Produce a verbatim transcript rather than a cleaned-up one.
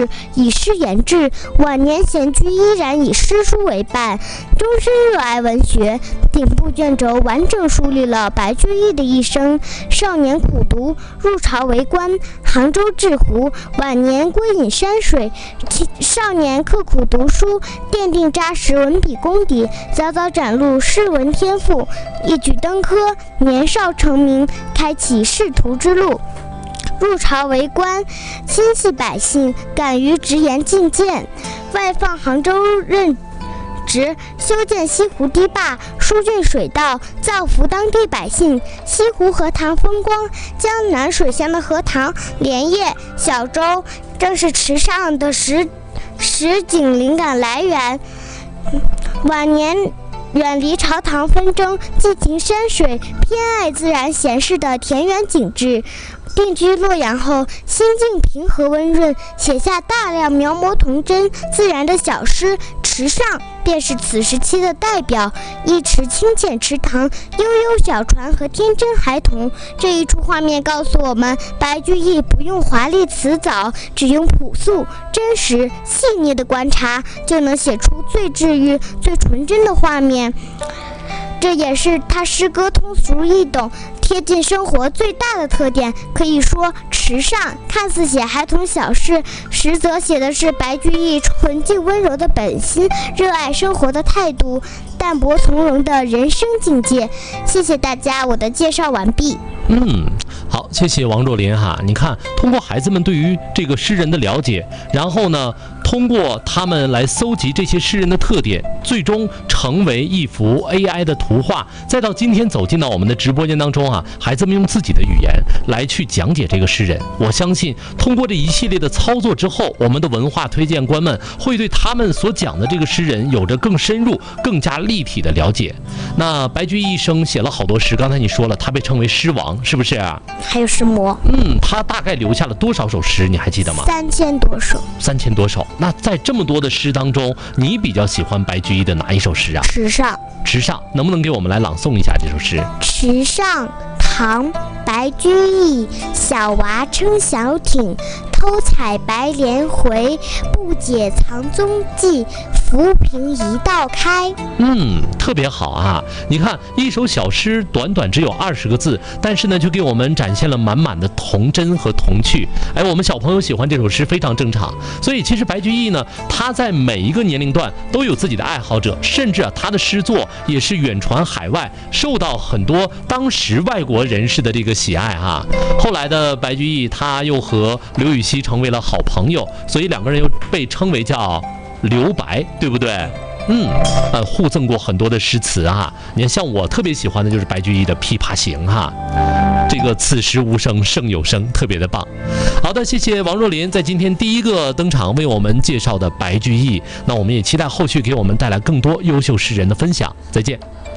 志，以诗言志。晚年闲居依然以诗书为伴，终身热爱文学。顶部卷轴完整梳理了白居易的一生：少年苦读，入朝为官，杭州治胡，晚年归隐山水。少年刻苦读书，奠定扎实文笔功底，早早展露诗文天赋，一举登科，年少成名，开启仕途之路。入朝为官，亲系百姓，敢于直言进谏，外放杭州任职，修建西湖堤坝，疏浚水道，造福当地百姓。西湖荷塘风光，江南水乡的荷塘、莲叶、小舟，正是池上的实实景灵感来源。晚年远离朝堂纷争，寄情山水，偏爱自然闲适的田园景致。定居洛阳后，心境平和温润，写下大量描摹童真自然的小诗。池上便是此时期的代表，一池清浅池塘，悠悠小船和天真孩童。这一出画面告诉我们，白居易不用华丽辞藻，只用朴素、真实、细腻的观察，就能写出最治愈、最纯真的画面。这也是他诗歌通俗易懂、贴近生活最大的特点。可以说，池上看似写孩童小事，实则写的是白居易纯净温柔的本心，热爱生活的态度，淡泊从容的人生境界。谢谢大家，我的介绍完毕。 嗯，好，谢谢王若琳哈。你看，通过孩子们对于这个诗人的了解，然后呢，通过他们来搜集这些诗人的特点，最终成为一幅 A I 的图画，再到今天走进到我们的直播间当中啊，孩子们用自己的语言来去讲解这个诗人。我相信，通过这一系列的操作之后，我们的文化推荐官们会对他们所讲的这个诗人有着更深入、更加立体的了解。那白居易一生写了好多诗，刚才你说了，他被称为诗王，是不是啊？ 还有诗魔。 嗯，他大概留下了多少首诗？你还记得吗？ 三千多首。 三千多首。那在这么多的诗当中，你比较喜欢白居易的哪一首诗啊？ 池上。 池上，能不能给我们来朗诵一下这首诗？ 池上，唐，白居易。小娃撑小艇，偷采白莲回，不解藏踪迹，浮萍一道开。 嗯，特别好啊！你看，一首小诗，短短只有二十个字，但是呢，就给我们展现了满满的童真和童趣。哎，我们小朋友喜欢这首诗非常正常。所以，其实白居易呢，他在每一个年龄段都有自己的爱好者，甚至啊，他的诗作也是远传海外，受到很多当时外国人士的这个喜爱哈。后来的白居易，他又和刘禹锡成为了好朋友，所以两个人又被称为叫刘白，对不对？嗯，呃，互赠过很多的诗词啊。你看，像我特别喜欢的就是白居易的《琵琶行》哈，这个此时无声胜有声，特别的棒。好的，谢谢王若琳在今天第一个登场为我们介绍的白居易。那我们也期待后续给我们带来更多优秀诗人的分享。再见。